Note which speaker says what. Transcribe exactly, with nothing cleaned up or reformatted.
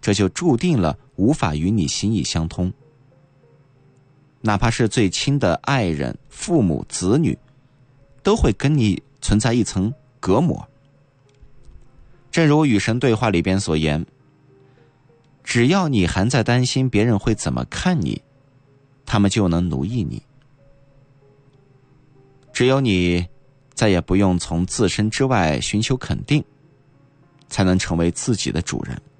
Speaker 1: 这就注定了无法与你心意相通。哪怕是最亲的爱人、父母、子女，都会跟你存在一层隔膜。正如与神对话里边所言，只要你还在担心别人会怎么看你，他们就能奴役你。只有你再也不用从自身之外寻求肯定，才能成为自己的主人。